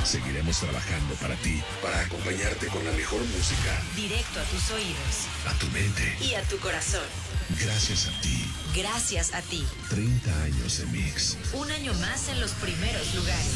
Seguiremos trabajando para ti, para acompañarte con la mejor música. Directo a tus oídos. A tu mente. Y a tu corazón. Gracias a ti. Gracias a ti. 30 años de Mix. Un año más en los primeros lugares.